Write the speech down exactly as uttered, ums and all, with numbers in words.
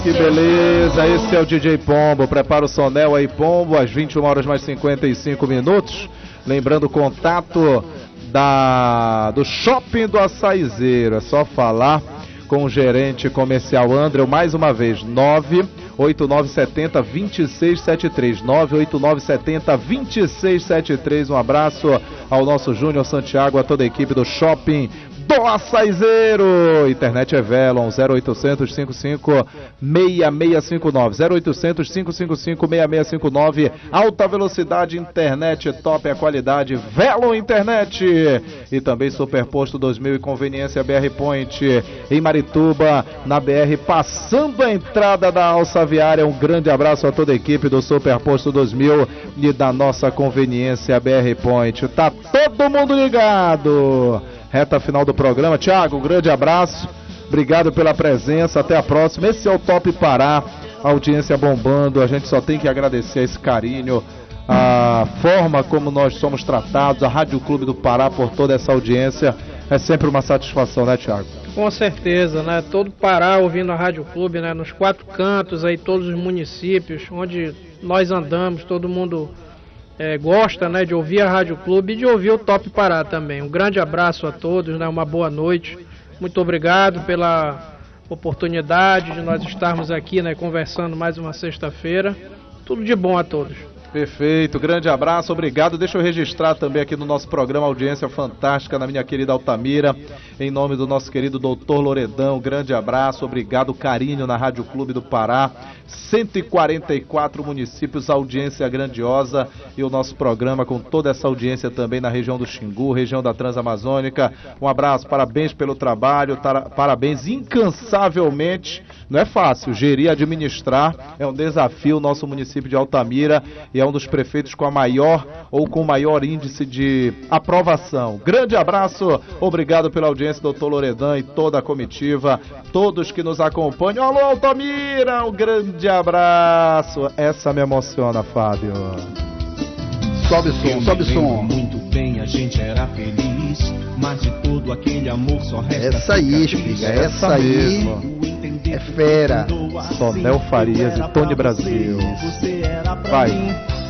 Que beleza, esse é o D J Pombo. Prepara o sonel aí, Pombo, às vinte e uma horas mais cinquenta e cinco minutos. Lembrando o contato da, do Shopping do Açaizeiro. É só falar com o gerente comercial André, mais uma vez, nove oito nove sete zero, dois seis sete três, nove oito nove sete zero, dois seis sete três. Um abraço ao nosso Júnior Santiago, a toda a equipe do Shopping do Açaizeiro. Internet é Velon, zero oitocentos, cinco cinco seis seis cinco nove, zero oitocentos, cinco cinco cinco, seis seis cinco nove. Alta velocidade, internet top, a qualidade Velon Internet. E também Superposto dois mil e Conveniência B R Point em Marituba, na B R, passando a entrada da Alça Viária. Um grande abraço a toda a equipe do Superposto dois mil e da nossa Conveniência B R Point. Tá todo mundo ligado. Reta final do programa. Thiago, um grande abraço. Obrigado pela presença. Até a próxima. Esse é o Top Pará. A audiência bombando. A gente só tem que agradecer esse carinho, a forma como nós somos tratados, a Rádio Clube do Pará, por toda essa audiência. É sempre uma satisfação, né, Thiago? Com certeza, né? Todo Pará ouvindo a Rádio Clube, né? Nos quatro cantos aí, todos os municípios onde nós andamos, todo mundo É, gosta, né, de ouvir a Rádio Clube e de ouvir o Top Pará também. Um grande abraço a todos, né, uma boa noite. Muito obrigado pela oportunidade de nós estarmos aqui, né, conversando mais uma sexta-feira. Tudo de bom a todos. Perfeito, grande abraço, obrigado. Deixa eu registrar também aqui no nosso programa audiência fantástica na minha querida Altamira, em nome do nosso querido doutor Loredão. Grande abraço, obrigado, carinho na Rádio Clube do Pará. cento e quarenta e quatro municípios, audiência grandiosa, e o nosso programa com toda essa audiência também na região do Xingu, região da Transamazônica. Um abraço, parabéns pelo trabalho, tar- parabéns incansavelmente. Não é fácil, gerir e administrar é um desafio. Nosso município de Altamira, e é um dos prefeitos com a maior ou com o maior índice de aprovação. Grande abraço, obrigado pela audiência, doutor Loredan e toda a comitiva, todos que nos acompanham. Alô, Altamira, um grande abraço. Essa me emociona, Fábio. Sobe o som, sobe o som. Muito bem, a gente era feliz, mas de todo aquele amor só resta. Essa aí, espiga, essa aí é fera. Sonel Farias e Tony Brasil. Você era pra Vai. mim.